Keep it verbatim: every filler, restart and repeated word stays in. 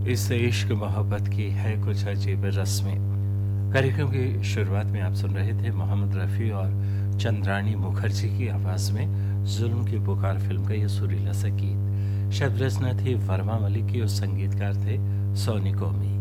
इस इश्क मोहब्बत की है कुछ अजीब रस्में। कार्यक्रम की शुरुआत में आप सुन रहे थे मोहम्मद रफ़ी और चंद्राणी मुखर्जी की आवाज़ में जुल्म की पुकार फिल्म का यह सुरीला सा गीत। शब्द रचना थी वर्मा मलिक की और संगीतकार थे सोनी कोमी।